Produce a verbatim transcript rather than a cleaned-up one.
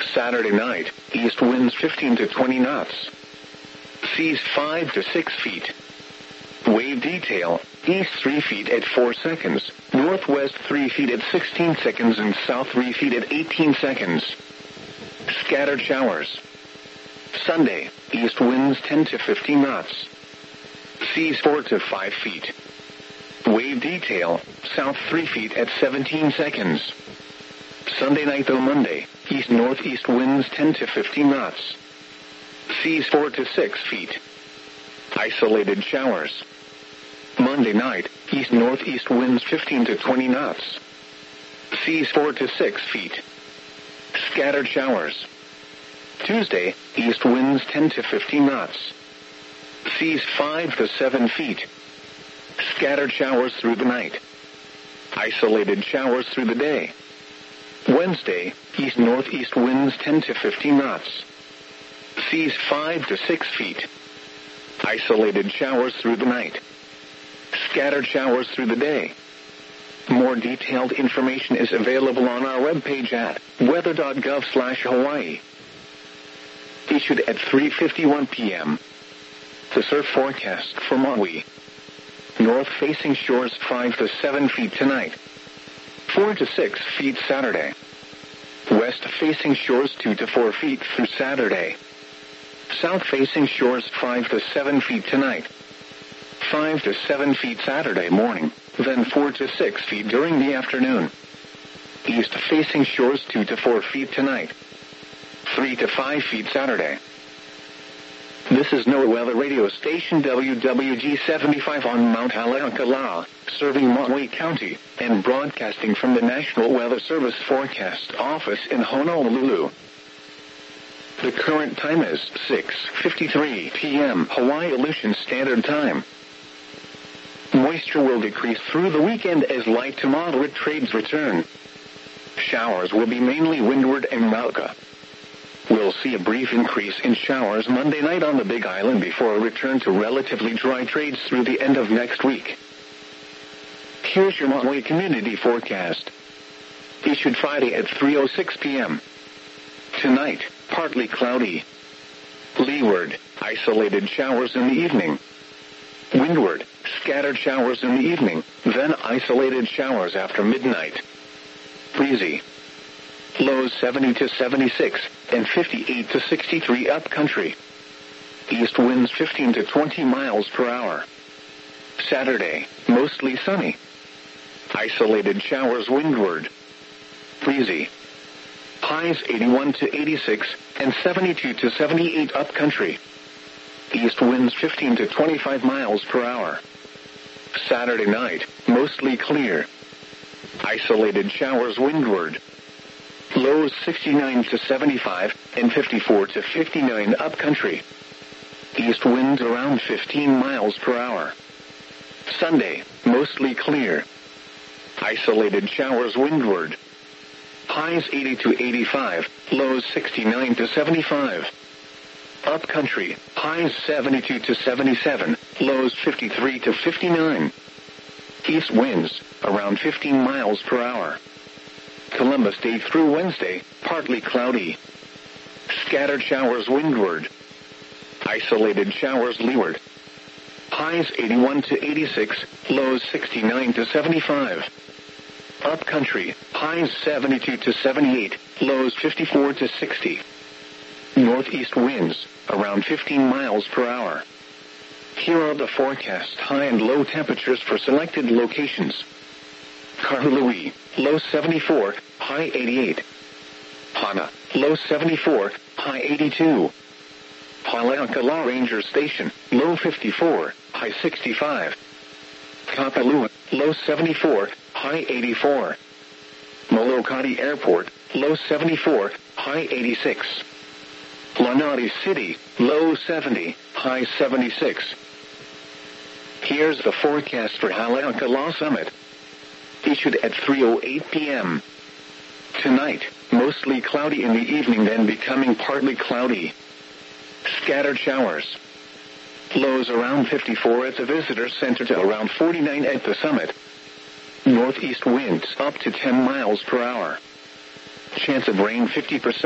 Saturday night, east winds fifteen to twenty knots. Seas five to six feet. Wave detail, east three feet at four seconds, northwest three feet at sixteen seconds and south three feet at eighteen seconds. Scattered showers. Sunday, east winds ten to fifteen knots. Seas four to five feet. Wave detail, south three feet at seventeen seconds. Sunday night through Monday, east-northeast winds ten to fifteen knots. Seas four to six feet. Isolated showers. Monday night, east-northeast winds fifteen to twenty knots. Seas four to six feet. Scattered showers. Tuesday, east winds ten to fifteen knots. Seas five to seven feet. Scattered showers through the night. Isolated showers through the day. Wednesday, east-northeast winds ten to fifteen knots. Seas five to six feet. Isolated showers through the night. Scattered showers through the day. More detailed information is available on our webpage at weather dot gov slash Hawaii. Issued at three fifty-one p.m. The surf forecast for Maui. North-facing shores five to seven feet tonight. four to six feet Saturday. West-facing shores two to four feet through Saturday. South-facing shores five to seven feet tonight. five to seven feet Saturday morning, then four to six feet during the afternoon. East-facing shores two to four feet tonight. three to five feet Saturday. This is NOAA Weather Radio Station W W G seventy-five on Mount Haleakala, serving Maui County, and broadcasting from the National Weather Service Forecast Office in Honolulu. The current time is six fifty-three p.m. Hawaii Aleutian Standard Time. Moisture will decrease through the weekend as light to moderate trades return. Showers will be mainly windward and Mauka. We'll see a brief increase in showers Monday night on the Big Island before a return to relatively dry trades through the end of next week. Here's your Maui community forecast. Issued Friday at three oh six p.m. Tonight, partly cloudy. Leeward, isolated showers in the evening. Windward, scattered showers in the evening, then isolated showers after midnight. Breezy. Lows seventy to seventy-six and fifty-eight to sixty-three upcountry. East winds fifteen to twenty miles per hour. Saturday, mostly sunny. Isolated showers windward. Breezy. Highs eighty-one to eighty-six and seventy-two to seventy-eight upcountry. East winds fifteen to twenty-five miles per hour. Saturday night, mostly clear. Isolated showers windward. Lows sixty-nine to seventy-five and fifty-four to fifty-nine upcountry. East winds around fifteen miles per hour. Sunday, mostly clear. Isolated showers windward. Highs eighty to eighty-five, lows sixty-nine to seventy-five. Upcountry, highs seventy-two to seventy-seven, lows fifty-three to fifty-nine. East winds, around fifteen miles per hour. Columbus Day through Wednesday, partly cloudy. Scattered showers windward. Isolated showers leeward. Highs eighty-one to eighty-six, lows sixty-nine to seventy-five. Upcountry, highs seventy-two to seventy-eight, lows fifty-four to sixty. Northeast winds, around fifteen miles per hour. Here are the forecast high and low temperatures for selected locations. Kahului, low seventy-four, high eighty-eight. Hana, low seventy-four, high eighty-two. Haleakala Ranger Station, low fifty-four, high sixty-five. Kapalua, low seventy-four, high eighty-four. Molokai Airport, low seventy-four, high eighty-six. Lanai City, low seventy, high seventy-six. Here's the forecast for Haleakala Summit. Issued at three oh eight p.m. Tonight, mostly cloudy in the evening, then becoming partly cloudy. Scattered showers. Lows around fifty-four at the visitor center to around forty-nine at the summit. Northeast winds up to ten miles per hour. Chance of rain fifty percent.